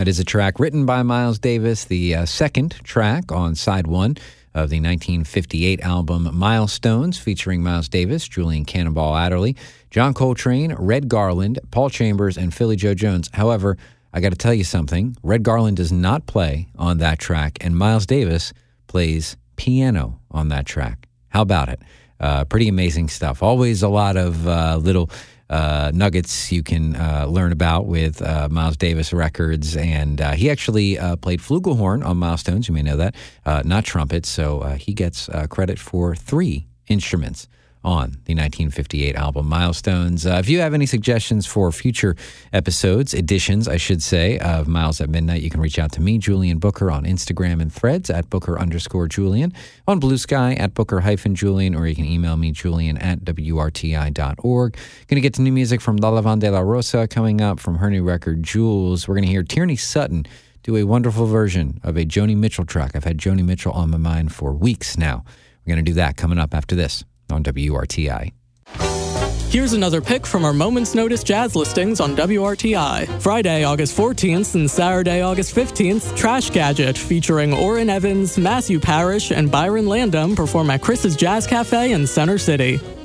That is a track written by Miles Davis, the second track on side one of the 1958 album Milestones, featuring Miles Davis, Julian Cannonball Adderley, John Coltrane, Red Garland, Paul Chambers, and Philly Joe Jones. However, I got to tell you something. Red Garland does not play on that track, and Miles Davis plays piano on that track. How about it? Pretty amazing stuff. Always a lot of little nuggets you can learn about with Miles Davis records, and he actually played flugelhorn on Milestones. You may know that, not trumpet. So he gets credit for 3 instruments on the 1958 album Milestones. If you have any suggestions for future editions, I should say, of Miles at Midnight, you can reach out to me, Julian Booker, on Instagram and Threads at Booker_Julian, on Blue Sky at Booker-Julian, or you can email me, Julian at WRTI.org. Going to get to new music from La Lavande de la Rosa coming up from her new record, Jules. We're going to hear Tierney Sutton do a wonderful version of a Joni Mitchell track. I've had Joni Mitchell on my mind for weeks now. We're going to do that coming up after this on WRTI. Here's another pick from our Moment's Notice jazz listings on WRTI. Friday, August 14th and Saturday, August 15th, Trash Gadget featuring Orrin Evans, Matthew Parrish, and Byron Landum perform at Chris's Jazz Cafe in Center City.